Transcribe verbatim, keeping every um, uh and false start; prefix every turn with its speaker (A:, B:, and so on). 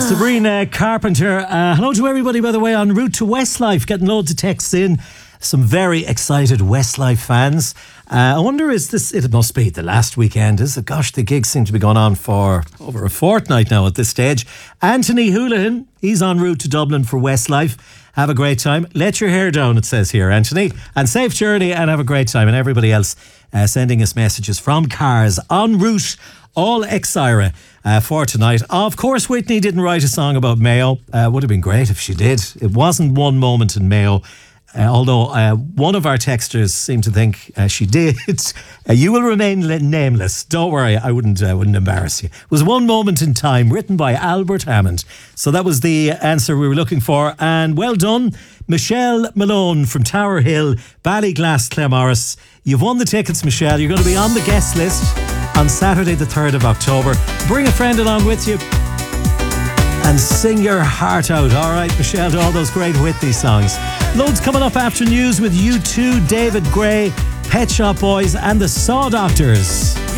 A: Sabrina Carpenter. Uh, hello to everybody, by the way, en route to Westlife. Getting loads of texts in. Some very excited Westlife fans. Uh, I wonder, is this, it must be the last weekend, is it? Gosh, the gigs seem to be going on for over a fortnight now at this stage. Anthony Houlihan, he's en route to Dublin for Westlife. Have a great time. Let your hair down, it says here, Anthony. And safe journey and have a great time. And everybody else uh, sending us messages from cars en route, all ex-Ira uh, for tonight. Of course, Whitney didn't write a song about Mayo. Uh, would have been great if she did. It wasn't one moment in Mayo. Uh, although uh, one of our texters seemed to think uh, she did. uh, you will remain li- nameless. Don't worry, I wouldn't uh, wouldn't embarrass you. It was One Moment in Time, written by Albert Hammond. So that was the answer we were looking for. And well done, Michelle Malone from Tower Hill, Ballyglass, Claremorris. You've won the tickets, Michelle. You're going to be on the guest list on Saturday the third of October. Bring a friend along with you and sing your heart out. All right, Michelle, to all those great Whitney songs. Loads coming up after news with U two, David Gray, Pet Shop Boys and the Saw Doctors.